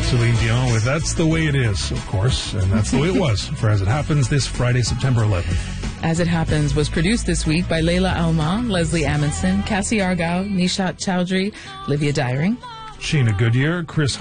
Celine Dion with That's the Way It Is, of course, and that's the way it was for As It Happens this Friday, September 11th. As It Happens was produced this week by Layla Alma, Leslie Amundsen, Cassie Argyle, Nishat Chowdhury, Livia Dyring, Sheena Goodyear, Chris